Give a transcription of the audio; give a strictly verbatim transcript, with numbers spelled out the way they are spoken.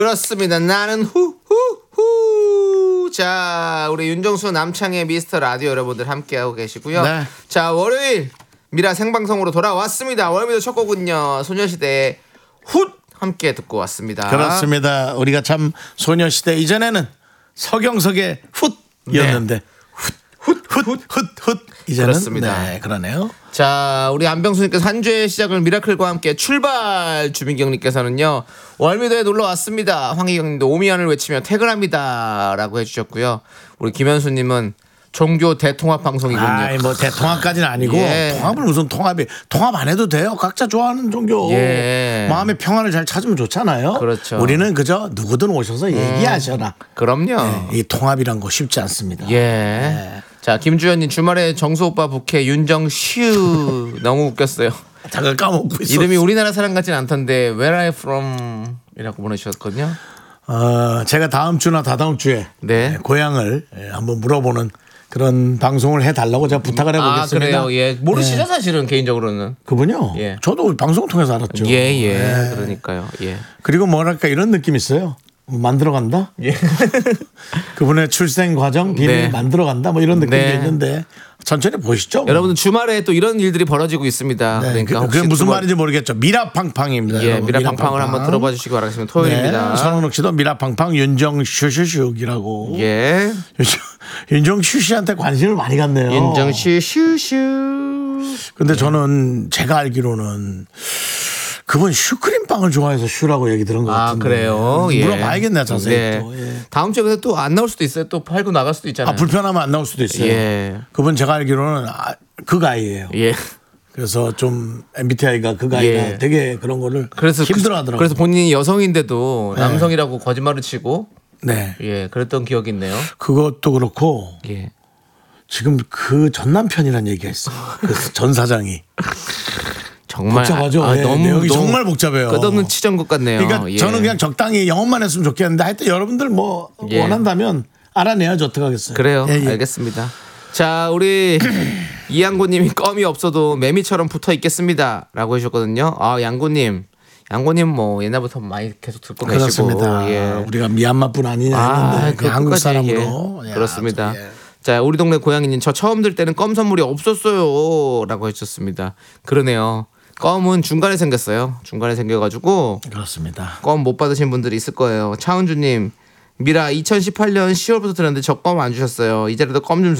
그렇습니다. 나는 후후후. 자, 우리 윤정수 남창의 미스터 라디오 여러분들 함께하고 계시고요. 네. 자, 월요일 미라 생방송으로 돌아왔습니다. 월요일 첫 곡은요, 소녀시대의 훗 함께 듣고 왔습니다. 그렇습니다. 우리가 참 소녀시대 이전에는 서경석의 훗이었는데 네. 훗훗훗훗 이제는 그렇습니다. 네, 그러네요. 자, 우리 안병수님께서 한 주의 시작을 미라클과 함께 출발. 주민경님께서는요, 월미도에 놀러 왔습니다. 황희경님도 오미연을 외치며 퇴근합니다라고 해주셨고요. 우리 김현수님은 종교 대통합 방송이군요. 아이 뭐 대통합까지는 아니고 예. 통합은 무슨 통합이 통합 안 해도 돼요. 각자 좋아하는 종교 예. 마음의 평안을 잘 찾으면 좋잖아요. 그렇죠. 우리는 그저 누구든 오셔서 얘기하셔라. 그럼요. 네, 이 통합이란 거 쉽지 않습니다. 예. 네. 자, 김주현님 주말에 정수 오빠 부캐 윤정슈 너무 웃겼어요. 잠깐 까먹고 있어. 이름이 우리나라 사람 같진 않던데 Where I from 이라고 보내주셨거든요. 어, 제가 다음 주나 다다음 주에 네. 네, 고향을 예, 한번 물어보는 그런 방송을 해달라고 제가 부탁을 해보겠습니다. 아, 그래요. 예. 모르시죠, 네. 사실은 개인적으로는. 그분요? 예. 저도 방송 통해서 알았죠. 예, 예. 네. 그러니까요. 예. 그리고 뭐랄까 이런 느낌 있어요. 만들어간다. 예. 그분의 출생 과정 비밀 네. 만들어간다. 뭐 이런 느낌도 네. 있는데 천천히 보시죠. 여러분들 주말에 또 이런 일들이 벌어지고 있습니다. 네, 그러니까 그, 혹시 그게 무슨 또 뭐- 말인지 모르겠죠. 미라팡팡입니다. 예, 여러분. 미라팡팡을 미라팡팡. 한번 들어봐 주시기 바라겠습니다. 토요일입니다. 네, 선홍록 씨도 미라팡팡 윤정슈슈슈이라고. 예. 윤정슈 씨한테 관심을 많이 갖네요. 윤정슈 슈슈. 근데 저는 제가 알기로는 그분 슈크림빵을 좋아해서 슈라고 얘기 들은 것 아, 같은데. 그래요? 예. 물어봐야겠네 자세히 네. 또. 예. 다음 주에 또 안 나올 수도 있어요. 또 팔고 나갈 수도 있잖아요. 아 불편하면 안 나올 수도 있어요. 예. 그분 제가 알기로는 아, 그 가이예요. 예. 그래서 좀 엠비티아이가 그 가이가 예. 되게 그런 거를 그래서 힘들어하더라고요. 그래서 본인이 여성인데도 네. 남성이라고 거짓말을 치고 네. 예, 그랬던 기억이 있네요. 그것도 그렇고 예. 지금 그 전 남편이라는 얘기가 있어요. 그 전 사장이. 정말 복잡하죠. 아, 예, 너무 내용이 너무 정말 복잡해요. 끝없는 치정것 같네요. 그러니까 예. 저는 그냥 적당히 영업만 했으면 좋겠는데 하여튼 여러분들 뭐 예. 원한다면 알아내야죠. 어떡하겠어요. 그래요. 예, 예. 알겠습니다. 자, 우리 이양고님이 껌이 없어도 매미처럼 붙어 있겠습니다라고 해주셨거든요. 아, 양고님, 양고님 뭐 옛날부터 많이 계속 듣고 계시고, 그렇습니다. 예. 우리가 미얀마뿐 아니냐 아, 했는데 그 한국 끝까지, 사람으로 예. 야, 그렇습니다. 예. 자, 우리 동네 고양이님 저 처음 들 때는 껌 선물이 없었어요라고 해주셨습니다. 그러네요. 껌은 중간에 생겼어요. 중간에 생겨가지고 그렇습니다. 껌 못 받으신 분들이 있을 거예요. 차은주님, 미라 이천십팔 년 시월부터 들었는데 저 껌 안 주셨어요. 이제라도 껌 좀